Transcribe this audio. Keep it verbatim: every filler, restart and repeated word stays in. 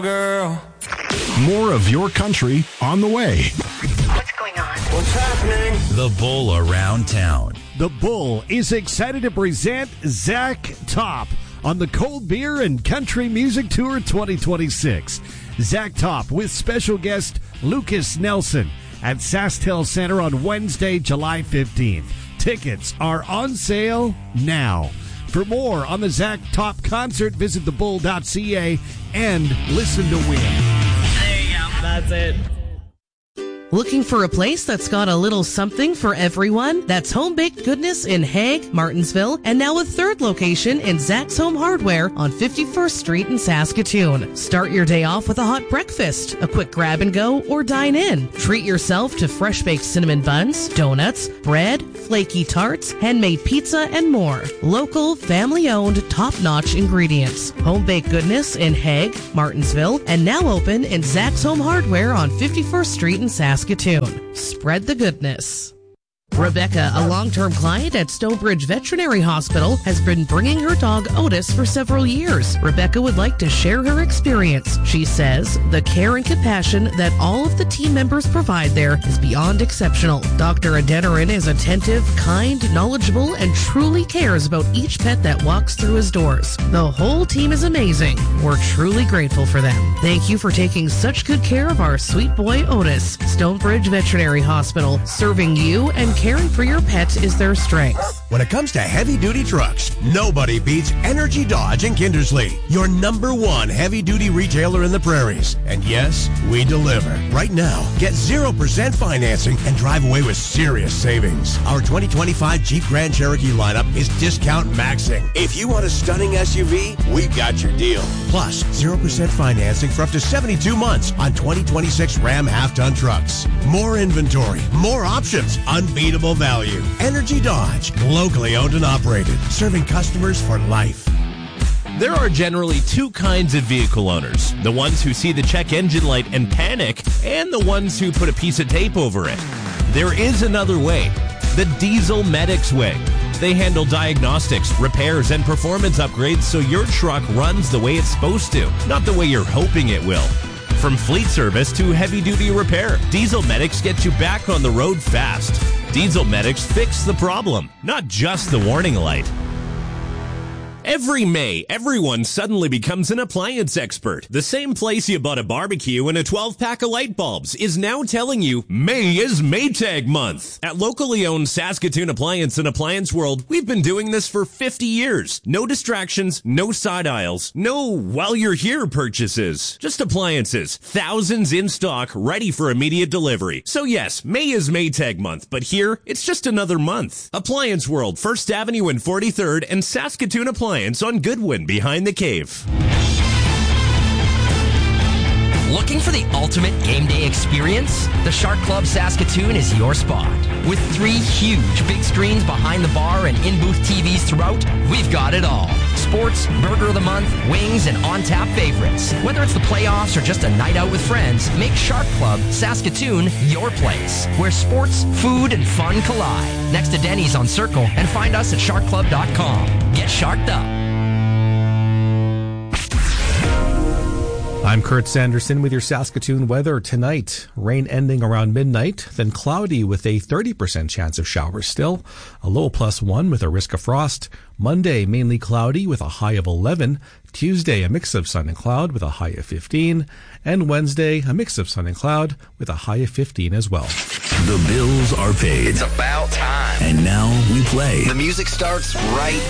Girl. More of your country on the way. What's going on? What's happening? The Bull Around Town. The Bull is excited to present Zach Top on the Cold Beer and Country Music Tour twenty twenty-six. Zach Top with special guest Lucas Nelson at SaskTel Center on Wednesday, July fifteenth. Tickets are on sale now. For more on the Zach Top concert, visit the bull dot c a and listen to win. There you go. That's it. Looking for a place that's got a little something for everyone? That's Home Baked Goodness in Hague, Martinsville, and now a third location in Zach's Home Hardware on fifty-first Street in Saskatoon. Start your day off with a hot breakfast, a quick grab and go, or dine in. Treat yourself to fresh baked cinnamon buns, donuts, bread, flaky tarts, handmade pizza, and more. Local, family-owned, top-notch ingredients. Home Baked Goodness in Hague, Martinsville, and now open in Zach's Home Hardware on fifty-first Street in Saskatoon. Spread the goodness. Rebecca, a long-term client at Stonebridge Veterinary Hospital, has been bringing her dog Otis for several years. Rebecca would like to share her experience. She says, the care and compassion that all of the team members provide there is beyond exceptional. Doctor Adeniran is attentive, kind, knowledgeable, and truly cares about each pet that walks through his doors. The whole team is amazing. We're truly grateful for them. Thank you for taking such good care of our sweet boy Otis. Stonebridge Veterinary Hospital, serving you and caring for your pet is their strength. When it comes to heavy-duty trucks, nobody beats Energy Dodge in Kindersley, your number one heavy-duty retailer in the prairies. And yes, we deliver. Right now, get zero percent financing and drive away with serious savings. Our twenty twenty-five Jeep Grand Cherokee lineup is discount maxing. If you want a stunning S U V, we've got your deal. Plus, zero percent financing for up to seventy-two months on twenty twenty-six Ram half-ton trucks. More inventory, more options, unbeatable value. Energy Dodge, locally owned and operated, serving customers for life. There are generally two kinds of vehicle owners. The ones who see the check engine light and panic, and the ones who put a piece of tape over it. There is another way, the Diesel Medics way. They handle diagnostics, repairs, and performance upgrades so your truck runs the way it's supposed to, not the way you're hoping it will. From fleet service to heavy-duty repair, Diesel Medics get you back on the road fast. Diesel Medics fix the problem, not just the warning light. Every May, everyone suddenly becomes an appliance expert. The same place you bought a barbecue and a twelve-pack of light bulbs is now telling you May is Maytag month. At locally owned Saskatoon Appliance and Appliance World, we've been doing this for fifty years. No distractions, no side aisles, no while you're here purchases. Just appliances, thousands in stock, ready for immediate delivery. So yes, May is Maytag month, but here, it's just another month. Appliance World, First Avenue and forty-third, and Saskatoon Appliance on Goodwin behind the cave. Looking for the ultimate game day experience? The Shark Club Saskatoon is your spot. With three huge big screens behind the bar and in-booth T Vs throughout, we've got it all. Sports, Burger of the Month, wings, and on-tap favorites. Whether it's the playoffs or just a night out with friends, make Shark Club Saskatoon your place, where sports, food, and fun collide. Next to Denny's on Circle, and find us at shark club dot com. Get sharked up. I'm Kurt Sanderson with your Saskatoon weather tonight. Rain ending around midnight, then cloudy with a thirty percent chance of showers still. A low plus one with a risk of frost. Monday, mainly cloudy with a high of eleven. Tuesday, a mix of sun and cloud with a high of fifteen. And Wednesday, a mix of sun and cloud with a high of fifteen as well. The bills are paid. It's about time. And now we play. The music starts right